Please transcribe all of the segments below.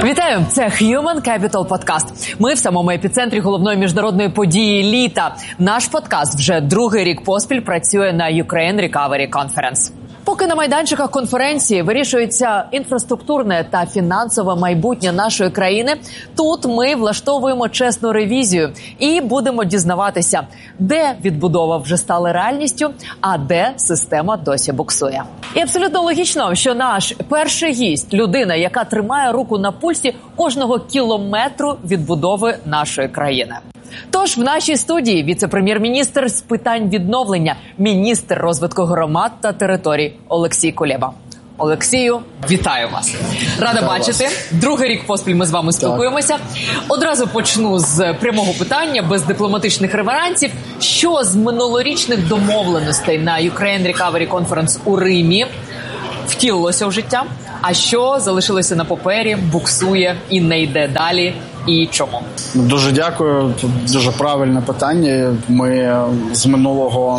Вітаю! Це Human Capital Podcast. Ми в самому епіцентрі головної міжнародної події літа. Наш подкаст вже другий рік поспіль працює на Ukraine Recovery Conference. Поки на майданчиках конференції вирішується інфраструктурне та фінансове майбутнє нашої країни, тут ми влаштовуємо чесну ревізію і будемо дізнаватися, де відбудова вже стала реальністю, а де система досі буксує. І абсолютно логічно, що наш перший гість – людина, яка тримає руку на пульсі кожного кілометру відбудови нашої країни. Тож в нашій студії віце-прем'єр-міністр з питань відновлення, міністр розвитку громад та територій Олексій Кулеба. Олексію, вітаю вас. Рада бачити. Другий рік поспіль ми з вами спілкуємося. Одразу почну з прямого питання, без дипломатичних реверансів. Що з минулорічних домовленостей на Ukraine Recovery Conference у Римі втілилося в життя? А що залишилося на папері, буксує і не йде далі? І чому? Дуже дякую. Дуже правильне питання. Ми з минулого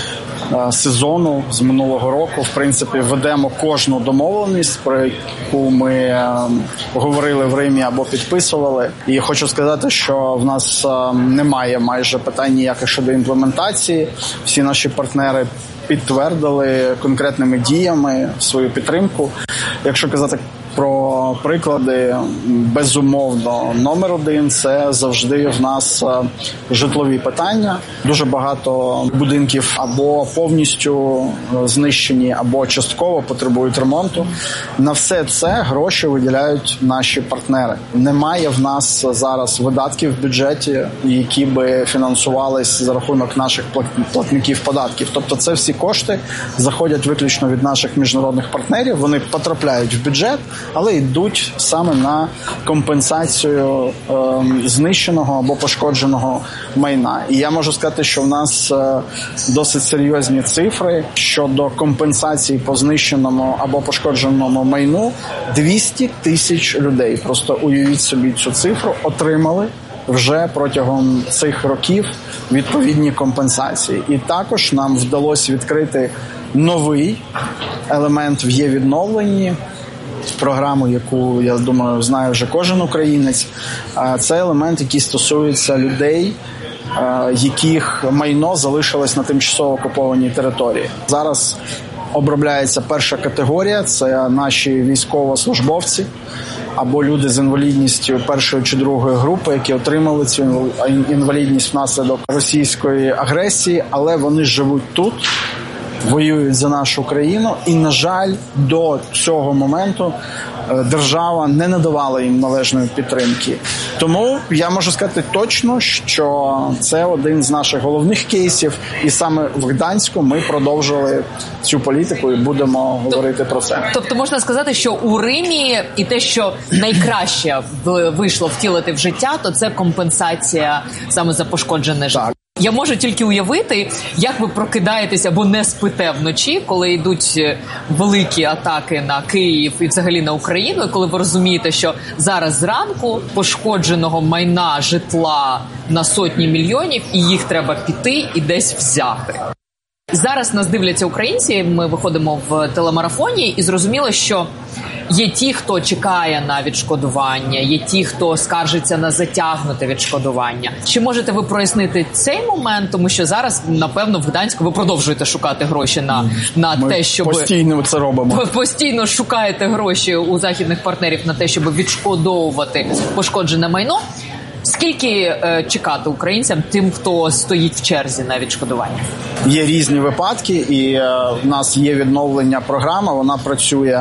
сезону, з минулого року, в принципі, ведемо кожну домовленість, про яку ми говорили в Римі або підписували. І хочу сказати, що в нас немає майже питань ніяких щодо імплементації. Всі наші партнери підтвердили конкретними діями свою підтримку. Якщо казати про приклади, безумовно, номер один – це завжди в нас житлові питання. Дуже багато будинків або повністю знищені, або частково потребують ремонту. На все це гроші виділяють наші партнери. Немає в нас зараз видатків в бюджеті, які би фінансувались за рахунок наших платників податків. Тобто це всі кошти заходять виключно від наших міжнародних партнерів, вони потрапляють в бюджет, але йдуть саме на компенсацію знищеного або пошкодженого майна. І я можу сказати, що в нас досить серйозні цифри щодо компенсації по знищеному або пошкодженому майну. 200 тисяч людей, просто уявіть собі цю цифру, отримали вже протягом цих років відповідні компенсації. І також нам вдалося відкрити новий елемент в є-відновленні, програму, яку, я думаю, знає вже кожен українець. Це елемент, який стосується людей, яких майно залишилось на тимчасово окупованій території. Зараз обробляється перша категорія, це наші військовослужбовці або люди з інвалідністю першої чи другої групи, які отримали цю інвалідність внаслідок російської агресії, але вони живуть тут, воюють за нашу країну, і, на жаль, до цього моменту держава не надавала їм належної підтримки. Тому я можу сказати точно, що це один з наших головних кейсів, і саме в Гданську ми продовжили цю політику і будемо говорити про це. Тобто можна сказати, що у Римі і те, що найкраще вийшло втілити в життя, то це компенсація саме за пошкоджене життя. Я можу тільки уявити, як ви прокидаєтесь або не спите вночі, коли йдуть великі атаки на Київ і взагалі на Україну, і коли ви розумієте, що зараз зранку пошкодженого майна, житла на сотні мільйонів, і їх треба піти і десь взяти. Зараз нас дивляться українці, ми виходимо в телемарафоні і зрозуміло, що є ті, хто чекає на відшкодування, є ті, хто скаржиться на затягнуте відшкодування. Чи можете ви прояснити цей момент, тому що зараз, напевно, в Гданську ви продовжуєте шукати гроші на те, щоб... Постійно це робимо. Постійно шукаєте гроші у західних партнерів на те, щоб відшкодовувати пошкоджене майно. Скільки чекати українцям, тим, хто стоїть в черзі на відшкодування? Є різні випадки, і в нас є відновлення програма, вона працює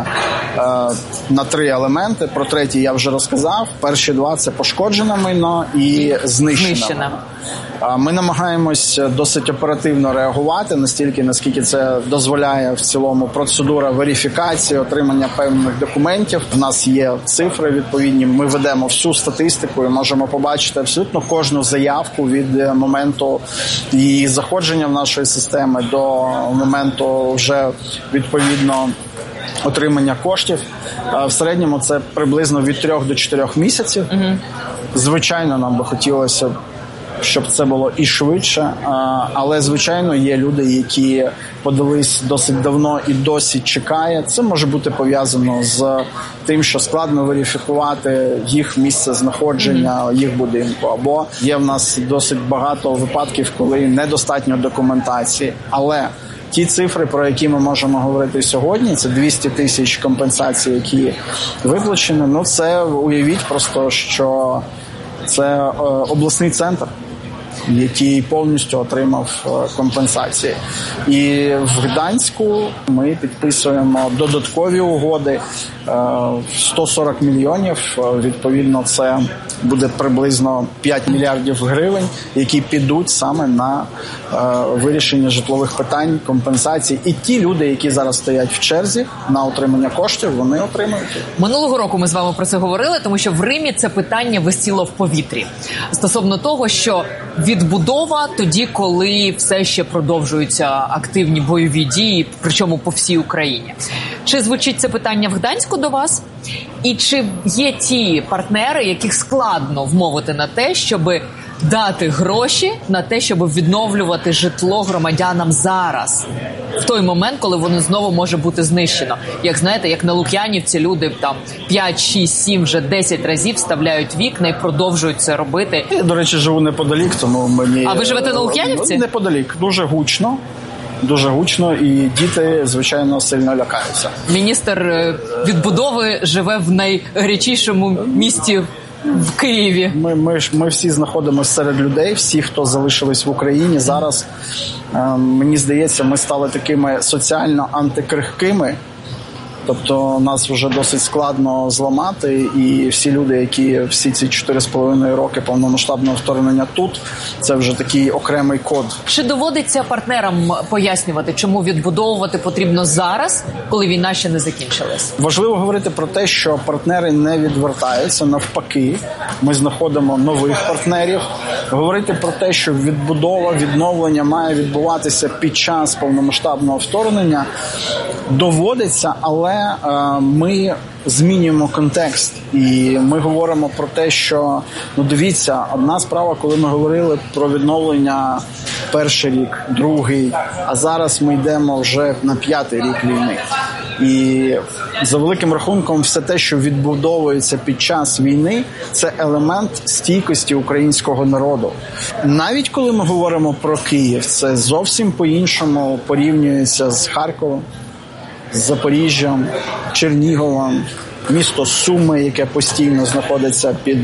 на 3 елементи. Про третій я вже розказав. Перші 2 – це пошкоджене майно і знищене. Ми намагаємось досить оперативно реагувати, настільки, наскільки це дозволяє в цілому процедура верифікації, отримання певних документів. У нас є цифри відповідні, ми ведемо всю статистику і можемо побачити абсолютно кожну заявку від моменту її заходження в нашої системи до моменту вже відповідно отримання коштів. В середньому це приблизно від 3 до 4 місяців. Звичайно, нам би хотілося, щоб це було і швидше. Але, звичайно, є люди, які подались досить давно і досі чекає. Це може бути пов'язано з тим, що складно верифікувати їх місце знаходження, їх будинку. Або є в нас досить багато випадків, коли недостатньо документації. Але ті цифри, про які ми можемо говорити сьогодні, це 200 тисяч компенсацій, які виплачені. Ну, це уявіть просто, що це обласний центр, який повністю отримав компенсації. І в Гданську ми підписуємо додаткові угоди 140 мільйонів. Відповідно, це буде приблизно 5 мільярдів гривень, які підуть саме на вирішення житлових питань, компенсацій. І ті люди, які зараз стоять в черзі на отримання коштів, вони отримають. Минулого року ми з вами про це говорили, тому що в Римі це питання висіло в повітрі. Стосовно того, що відбудова тоді, коли все ще продовжуються активні бойові дії, причому по всій Україні. Чи звучить це питання в Гданську до вас? І чи є ті партнери, яких складно вмовити на те, щоб дати гроші на те, щоб відновлювати житло громадянам зараз, в той момент, коли воно знову може бути знищено? Як знаєте, як на Лук'янівці люди там 5, 6, 7, вже 10 разів вставляють вікна і продовжують це робити. Я, до речі, живу неподалік, тому мені... А ви живете на Лук'янівці? Неподалік. Дуже гучно, і діти, звичайно, сильно лякаються. Міністр відбудови живе в найгарячішому місті в Києві. Ми всі знаходимося серед людей, всі, хто залишились в Україні. Зараз, мені здається, ми стали такими соціально антикрихкими. Тобто нас вже досить складно зламати, і всі люди, які всі ці 4,5 роки повномасштабного вторгнення тут, це вже такий окремий код. Чи доводиться партнерам пояснювати, чому відбудовувати потрібно зараз, коли війна ще не закінчилась? Важливо говорити про те, що партнери не відвертаються, навпаки, ми знаходимо нових партнерів. Говорити про те, що відбудова, відновлення має відбуватися під час повномасштабного вторгнення, доводиться, але ми змінюємо контекст. І ми говоримо про те, що, дивіться, одна справа, коли ми говорили про відновлення перший рік, другий, а зараз ми йдемо вже на 5-й рік війни. І за великим рахунком все те, що відбудовується під час війни, це елемент стійкості українського народу. Навіть коли ми говоримо про Київ, це зовсім по-іншому порівнюється з Харковом, з Запоріжжям, Черніговом, місто Суми, яке постійно знаходиться під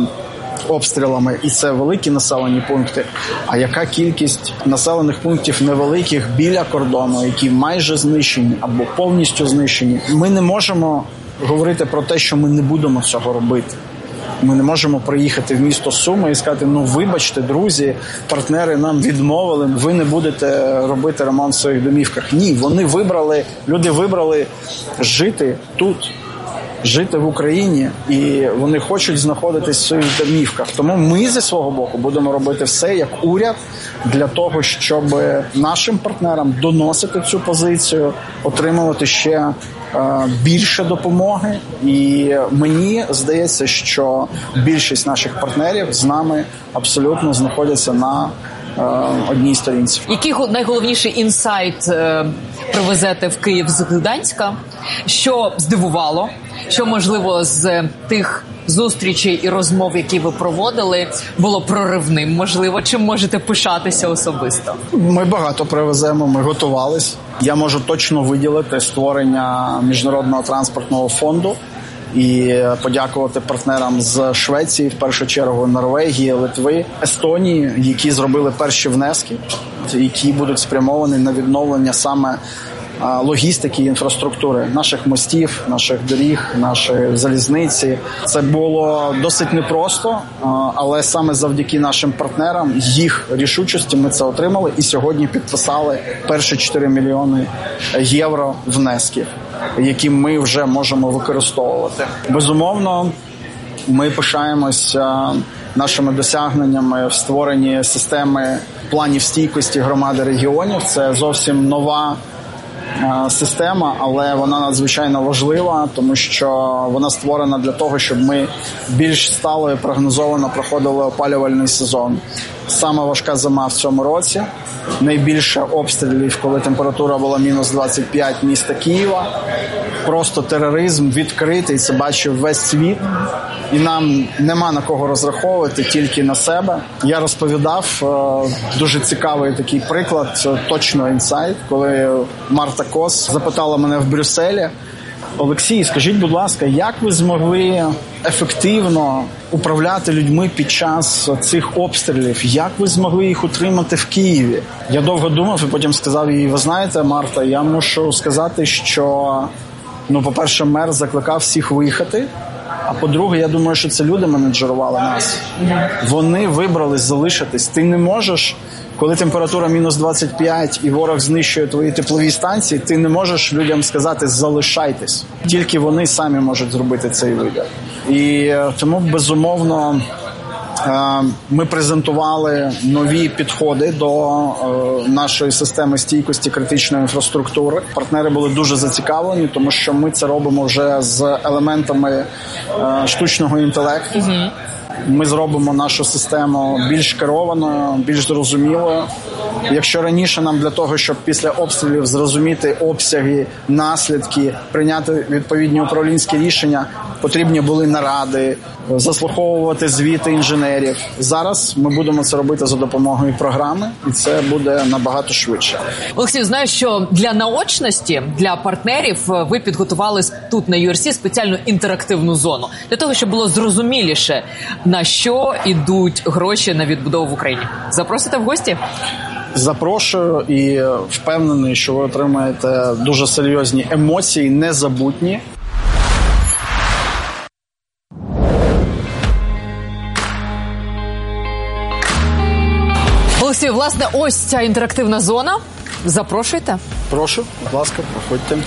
обстрілами, і це великі населені пункти. А яка кількість населених пунктів невеликих біля кордону, які майже знищені або повністю знищені? Ми не можемо говорити про те, що ми не будемо цього робити. Ми не можемо приїхати в місто Суми і сказати, вибачте, друзі, партнери нам відмовили, ви не будете робити ремонт в своїх домівках. Ні, люди вибрали жити тут, жити в Україні, і вони хочуть знаходитись в своїх домівках. Тому ми зі свого боку будемо робити все як уряд для того, щоб нашим партнерам доносити цю позицію, отримувати ще більше допомоги. І мені здається, що більшість наших партнерів з нами абсолютно знаходяться на одній сторінці. Який найголовніший інсайт привезете в Київ з Гданська? Що здивувало? Що, можливо, з тих зустрічей і розмов, які ви проводили, було проривним? Можливо, чим можете пишатися особисто? Ми багато привеземо, ми готувались. Я можу точно виділити створення Міжнародного транспортного фонду і подякувати партнерам з Швеції, в першу чергу Норвегії, Литви, Естонії, які зробили перші внески, які будуть спрямовані на відновлення саме логістики і інфраструктури, наших мостів, наших доріг, нашої залізниці. Це було досить непросто, але саме завдяки нашим партнерам, їх рішучості ми це отримали і сьогодні підписали перші 4 мільйони євро внесків, які ми вже можемо використовувати. Безумовно, ми пишаємося нашими досягненнями в створенні системи планів стійкості громади регіонів. Це зовсім нова система, але вона надзвичайно важлива, тому що вона створена для того, щоб ми більш стало і прогнозовано проходили опалювальний сезон. Саме важка зима в цьому році. Найбільше обстрілів, коли температура була мінус 25 міста Києва. Просто тероризм відкритий, це бачив весь світ. І нам нема на кого розраховувати, тільки на себе. Я розповідав дуже цікавий такий приклад, точно інсайт, коли Марта Кос запитала мене в Брюсселі: Олексій, скажіть, будь ласка, як ви змогли ефективно управляти людьми під час цих обстрілів? Як ви змогли їх утримати в Києві? Я довго думав і потім сказав їй: ви знаєте, Марта, я мушу сказати, що, по-перше, мер закликав всіх виїхати, а по-друге, я думаю, що це люди менеджерували нас. Вони вибрались залишитись. Ти не можеш, коли температура мінус 25 і ворог знищує твої теплові станції, ти не можеш людям сказати «залишайтесь». Тільки вони самі можуть зробити цей вибір. І тому, безумовно, ми презентували нові підходи до нашої системи стійкості критичної інфраструктури. Партнери були дуже зацікавлені, тому що ми це робимо вже з елементами штучного інтелекту. Ми зробимо нашу систему більш керованою, більш зрозумілою. Якщо раніше нам для того, щоб після обстрілів зрозуміти обсяги, наслідки, прийняти відповідні управлінські рішення, потрібні були наради, заслуховувати звіти інженерів. Зараз ми будемо це робити за допомогою програми, і це буде набагато швидше. Олексій, знаю, що для наочності, для партнерів ви підготували тут на URC спеціальну інтерактивну зону. Для того, щоб було зрозуміліше, на що йдуть гроші на відбудову в Україні. Запросите в гості? Запрошую і впевнений, що ви отримаєте дуже серйозні емоції, незабутні. Олексій, власне, ось ця інтерактивна зона. Запрошуйте. Прошу, будь ласка, проходьте.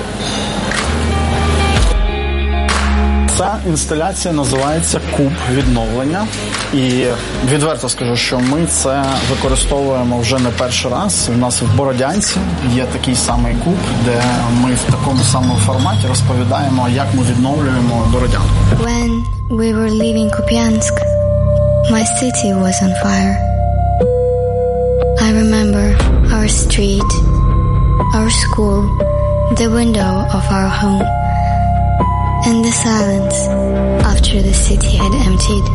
Ця інсталяція називається «Куб відновлення». І відверто скажу, що ми це використовуємо вже не перший раз. У нас в Бородянці є такий самий куб, де ми в такому самому форматі розповідаємо, як ми відновлюємо Бородянку. When we were leaving Kupiansk, my city was on fire. I remember our street, our school, the window of our home, and the silence after the city had emptied.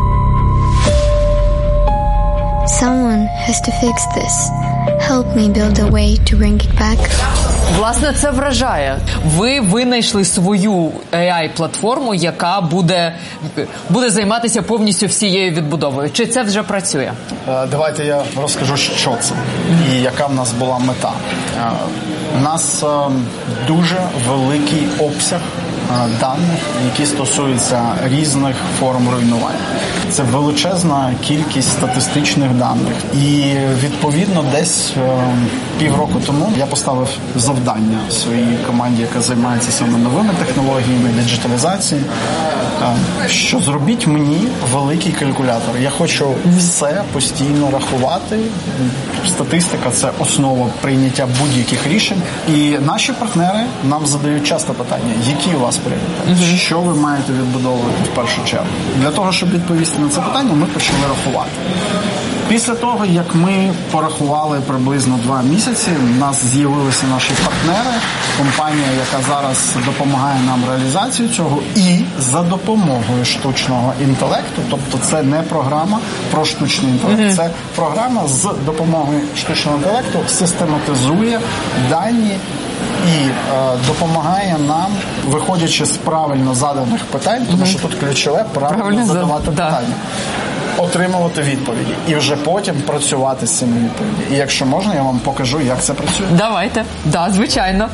Someone has to fix this. Help me build a way to bring it back. Власне, це вражає. Ви винайшли свою AI-платформу, яка буде займатися повністю всією відбудовою. Чи це вже працює? Давайте я розкажу, що це і яка в нас була мета. У нас дуже великий обсяг даних, які стосуються різних форм руйнування. Це величезна кількість статистичних даних. І, відповідно, десь півроку тому я поставив завдання своїй команді, яка займається саме новими технологіями, диджиталізації, що зробіть мені великий калькулятор. Я хочу все постійно рахувати. Статистика – це основа прийняття будь-яких рішень. І наші партнери нам задають часто питання, які у вас пріоритети, що ви маєте відбудовувати в першу чергу. Для того, щоб відповісти на це питання, ми почали рахувати. Після того, як ми порахували приблизно 2 місяці, у нас з'явилися наші партнери, компанія, яка зараз допомагає нам реалізацію цього, і за допомогою штучного інтелекту, тобто це не програма про штучний інтелект, це програма з допомогою штучного інтелекту систематизує дані і допомагає нам, виходячи з правильно заданих питань, тому що тут ключове правильно задавати питання. Отримувати відповіді і вже потім працювати з цими відповідями. І якщо можна, я вам покажу, як це працює. Давайте. Да, звичайно.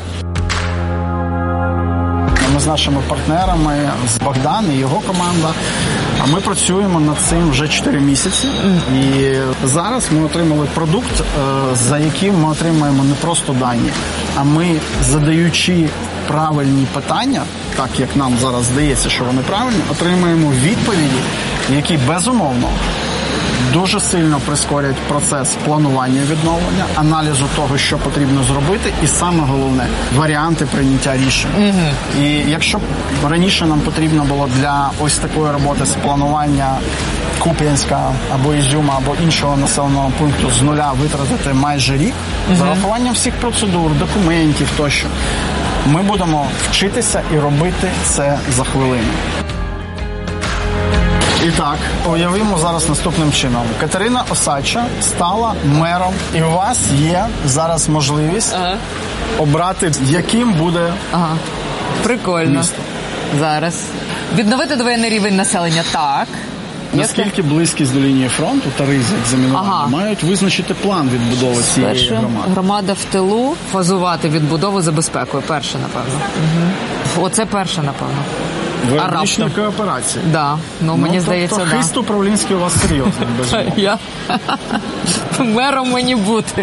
Ми з нашими партнерами, з Богдан і його команда, ми працюємо над цим вже 4 місяці. І зараз ми отримали продукт, за яким ми отримаємо не просто дані, а ми, задаючи правильні питання, так як нам зараз здається, що вони правильні, отримаємо відповіді, які, безумовно, дуже сильно прискорять процес планування відновлення, аналізу того, що потрібно зробити, і саме головне – варіанти прийняття рішень. І якщо раніше нам потрібно було для ось такої роботи з планування Куп'янська або Ізюма, або іншого населеного пункту з нуля витратити майже рік, з урахуванням всіх процедур, документів тощо, ми будемо вчитися і робити це за хвилину. І так, уявимо зараз наступним чином. Катерина Осадча стала мером, і у вас є зараз можливість обрати, яким буде Прикольно. місто. Зараз. Відновити довоєнний рівень населення – так. Наскільки близькість до лінії фронту та ризик замінування мають визначити план відбудови цієї громади. Громада в тилу, фазувати відбудову за безпекою. Перше, напевно. Оце перше, напевно. Виробнична кооперація. Да. Мені здається, тобто, хист управлінський у вас серйозний, безумовно. Я мером мені бути.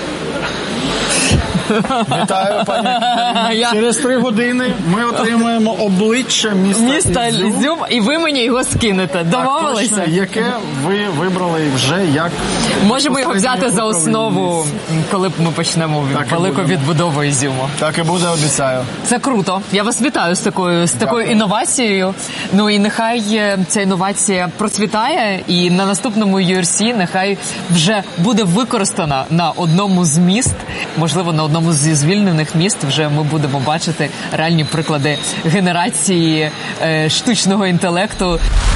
Вітаю, пані Катерино. Через 3 години ми отримаємо обличчя міста Ізюм, і ви мені його скинете. Домовилися? Точно, яке ви вибрали вже як... Можемо його взяти за основу, коли ми почнемо велику відбудову Ізюму. Так і буде, обіцяю. Це круто. Я вас вітаю з такою інновацією. Ну і нехай ця інновація процвітає, і на наступному URC нехай вже буде використана на одному з міст, можливо, на одному зі звільнених міст вже ми будемо бачити реальні приклади генерації штучного інтелекту.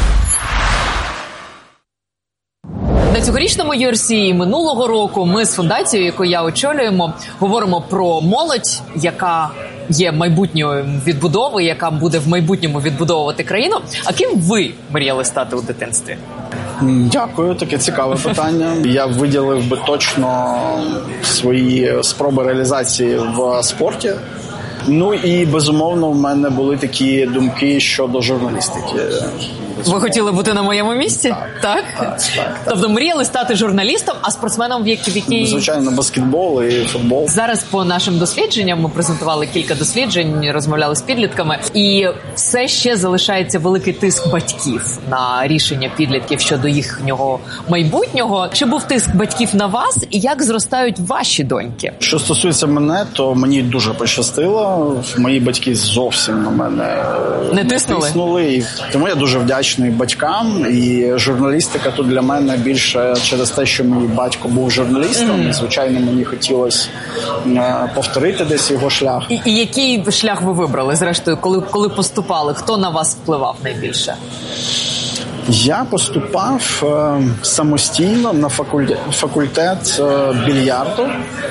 На цьогорічному URC минулого року ми з фундацією, яку я очолюємо, говоримо про молодь, яка є майбутньою відбудови, яка буде в майбутньому відбудовувати країну. А ким ви мріяли стати у дитинстві? Дякую, таке цікаве питання. Я виділив би точно свої спроби реалізації в спорті. Ну і, безумовно, в мене були такі думки щодо журналістики. Ви хотіли бути на моєму місці? Так? Тобто мріяли стати журналістом, а спортсменом в якій... Звичайно, баскетбол і футбол. Зараз по нашим дослідженням, ми презентували кілька досліджень, розмовляли з підлітками, і все ще залишається великий тиск батьків на рішення підлітків щодо їхнього майбутнього. Чи був тиск батьків на вас, і як зростають ваші доньки? Що стосується мене, то мені дуже пощастило. Мої батьки зовсім на мене не тиснули. Тому я дуже вдячний батькам, і журналістика тут для мене більше через те, що мій батько був журналістом. Звичайно, мені хотілося повторити десь його шлях. І який шлях ви вибрали, зрештою, коли поступали? Хто на вас впливав найбільше? Я поступав самостійно на факультет більярду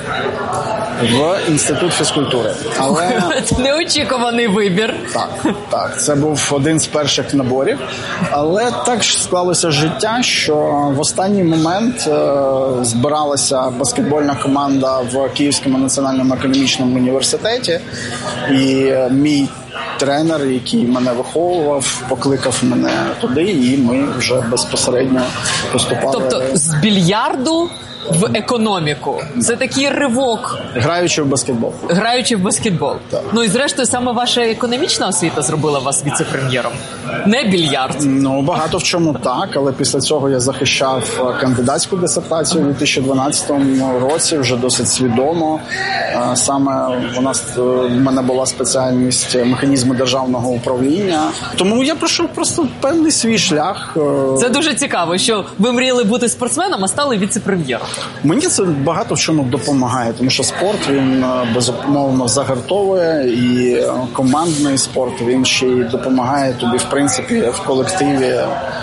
в інститут фізкультури. Але неочікуваний вибір. Так, це був один з перших наборів. Але так ж склалося життя, що в останній момент збиралася баскетбольна команда в Київському національному економічному університеті, і мій тренер, який мене виховував, покликав мене туди, і ми вже безпосередньо поступали. Тобто з більярду в економіку. Це такий ривок. Граючи в баскетбол. Граючи в баскетбол. Так. Ну і зрештою саме ваша економічна освіта зробила вас віце-прем'єром. Не більярд. Ну, багато в чому так, але після цього я захищав кандидатську дисертацію у 2012 році, вже досить свідомо. Саме в мене була спеціальність механізми державного управління. Тому я пройшов просто певний свій шлях. Це дуже цікаво, що ви мріяли бути спортсменом, а стали віце-прем'єром. Мені це багато в чому допомагає, тому що спорт, він безумовно загартовує, і командний спорт, він ще й допомагає тобі, в принципі, в колективі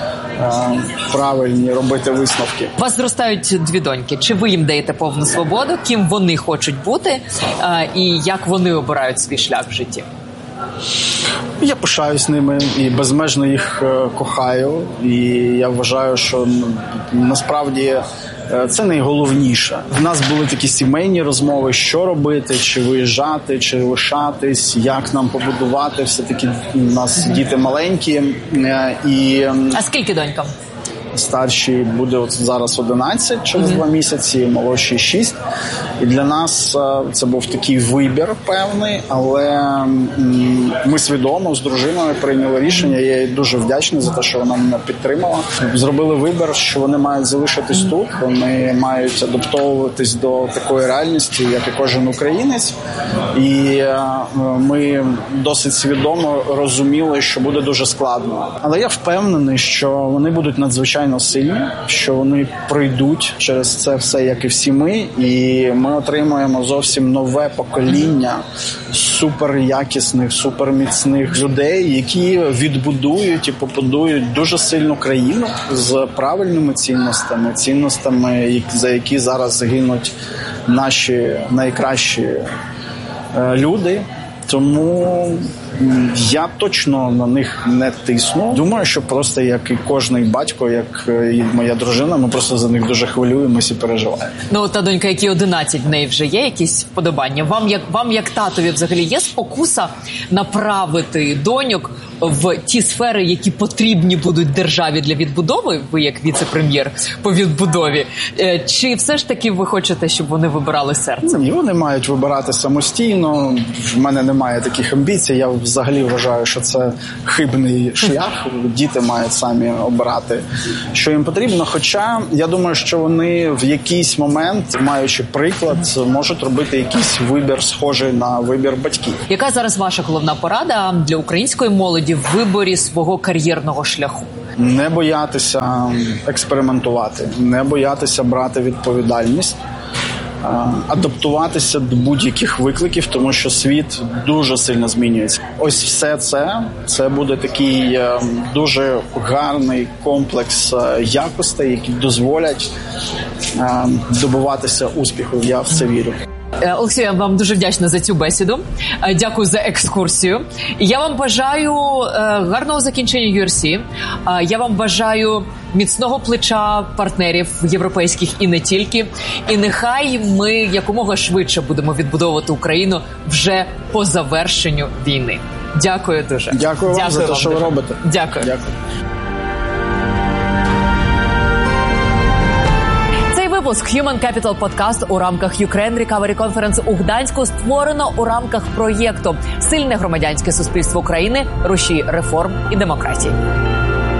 правильні робити висновки. У вас зростають 2 доньки. Чи ви їм даєте повну свободу? Ким вони хочуть бути? І як вони обирають свій шлях в житті? Я пишаюсь ними і безмежно їх кохаю. І я вважаю, що насправді це найголовніше. В нас були такі сімейні розмови, що робити, чи виїжджати, чи лишатись, як нам побудувати. Все-таки у нас діти маленькі. А скільки донькам? старшій буде от зараз 11 через 2 місяці, молодшій 6. І для нас це був такий вибір певний, але ми свідомо з дружиною прийняли рішення. Я їй дуже вдячний за те, що вона мене підтримала. Зробили вибір, що вони мають залишитись тут, вони мають адаптовуватись до такої реальності, як і кожен українець. І ми досить свідомо розуміли, що буде дуже складно. Але я впевнений, що вони будуть надзвичайно сильні, що вони пройдуть через це все, як і всі ми, і ми отримаємо зовсім нове покоління суперякісних, суперміцних людей, які відбудують і побудують дуже сильну країну з правильними цінностями, за які зараз гинуть наші найкращі люди. Тому я точно на них не тисну. Думаю, що просто як і кожний батько, як і моя дружина, ми просто за них дуже хвилюємося і переживаємо. Ну, та донька, які 11, в неї вже є якісь вподобання? Вам як татові взагалі є спокуса направити доньок в ті сфери, які потрібні будуть державі для відбудови, ви як віце-прем'єр по відбудові? Чи все ж таки ви хочете, щоб вони вибирали серце? Ні, вони мають вибирати самостійно. В мене немає таких амбіцій. Я взагалі вважаю, що це хибний шлях. Діти мають самі обирати, що їм потрібно. Хоча я думаю, що вони в якийсь момент, маючи приклад, можуть робити якийсь вибір, схожий на вибір батьків. Яка зараз ваша головна порада для української молоді в виборі свого кар'єрного шляху? Не боятися експериментувати, не боятися брати відповідальність, адаптуватися до будь-яких викликів, тому що світ дуже сильно змінюється. Ось все це буде такий дуже гарний комплекс якостей, які дозволять добиватися успіху. Я в це вірю. Олексію, я вам дуже вдячна за цю бесіду. Дякую за екскурсію. Я вам бажаю гарного закінчення URC. Я вам бажаю міцного плеча партнерів європейських і не тільки. І нехай ми якомога швидше будемо відбудовувати Україну вже по завершенню війни. Дякую дуже. Дякую вам за те, що ви робите. Дякую. Випуск Human Capital Podcast у рамках Ukraine Recovery Conference у Гданську створено у рамках проєкту «Сильне громадянське суспільство України. Рушій реформ і демократії».